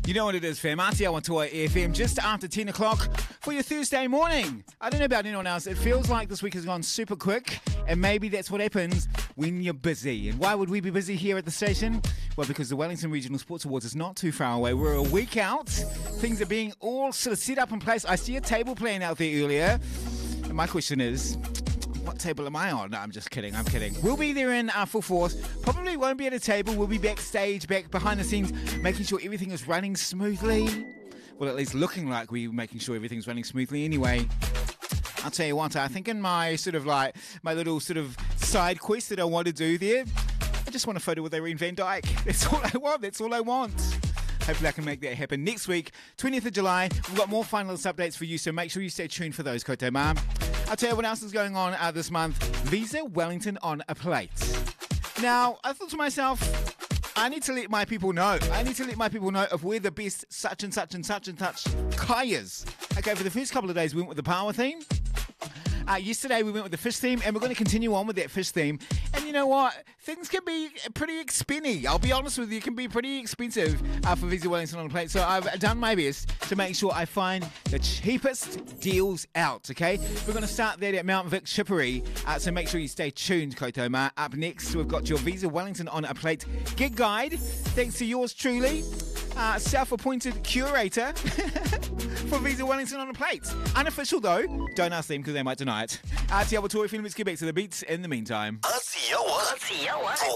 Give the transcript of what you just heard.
You know what it is, fam. Aotearoa FM, just after 10 o'clock for your Thursday morning. I don't know about anyone else. It feels like this week has gone super quick, and maybe that's what happens when you're busy. And why would we be busy here at the station? Well, because the Wellington Regional Sports Awards is not too far away. We're a week out. Things are being all sort of set up in place. I see a table plan out there earlier. And my question is, what table am I on? No, I'm just kidding. I'm kidding. We'll be there in full force. Probably won't be at a table. We'll be backstage, back behind the scenes, making sure everything is running smoothly. Well, at least looking like we're making sure everything's running smoothly anyway. I'll tell you what, I think in my my little side quest that I want to do there, I just want a photo with Irene van Dijk. That's all I want. That's all I want. Hopefully I can make that happen. Next week, 20th of July, we've got more finalist updates for you, so make sure you stay tuned for those, Kote Ma. I'll tell you what else is going on this month. Visa Wellington on a plate. Now, I thought to myself, I need to let my people know. I need to let my people know of where the best such and such and such and such kai is. Okay, for the first couple of days, we went with the power theme. Yesterday, we went with the fish theme, and we're going to continue on with that fish theme. And you know what? Things can be pretty expensive. I'll be honest with you, it can be pretty expensive for Visa Wellington on a plate. So I've done my best to make sure I find the cheapest deals out, okay? We're going to start that at Mount Vic Shippery, so make sure you stay tuned, Koto Ma. Up next, we've got your Visa Wellington on a plate gig guide, thanks to yours truly, self-appointed curator for Visa Wellington on a plate. Unofficial though, don't ask them because they might deny it. Aotearoa FM, let's get back to the beats in the meantime.